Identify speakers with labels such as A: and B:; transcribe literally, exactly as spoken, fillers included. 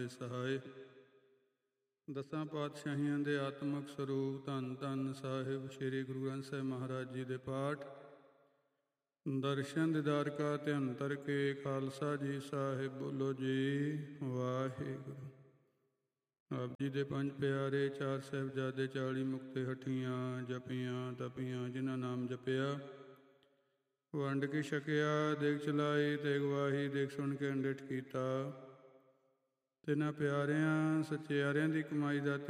A: ਦੇ ਸਹਾਏ। ਦਸਾਂ ਪਾਤਸ਼ਾਹੀਆਂ ਦੇ ਆਤਮਿਕ ਸਰੂਪ ਧੰਨ ਧੰਨ ਸਾਹਿਬ ਸ੍ਰੀ ਗੁਰੂ ਗ੍ਰੰਥ ਸਾਹਿਬ ਮਹਾਰਾਜ ਜੀ ਦੇ ਪਾਠ। ਦਰਸ਼ਨ ਦੀਦਾਰ ਕਾ ਧਿਅੰਤਰ ਕੇ ਖਾਲਸਾ ਜੀ ਸਾਹਿਬ ਬੋਲੋ ਜੀ ਵਾਹਿਗੁਰੂ। ਆਪ ਜੀ ਦੇ ਪੰਜ ਪਿਆਰੇ, ਚਾਰ ਸਾਹਿਬਜ਼ਾਦੇ, ਚਾਲੀ ਮੁਕਤੇ ਹੱਠੀਆਂ, ਜਪੀਆਂ ਤਪੀਆਂ, ਜਿਨ੍ਹਾਂ ਨਾਮ ਜਪਿਆ ਵੰਡ ਕੇ ਛਕਿਆ, ਦੇਖ ਚਲਾਈ ਤੇ ਗਵਾਹੀ, ਦੇਖ ਸੁਣ ਕੇ ਅੰਡਿਠ ਕੀਤਾ। ਤਿੰਨਾਂ ਪਿਆਰਿਆਂ ਸਚਿਆਰਿਆਂ ਦੀ ਕਮਾਈ ਦਾ